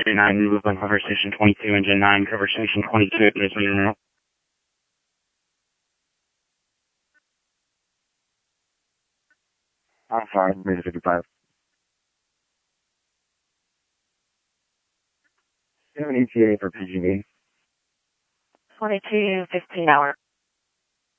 9, move on cover station 22, engine 9, cover station 22, there's me. I'm sorry, maybe 55. Do you have an ETA for PGV? 22:15 hour.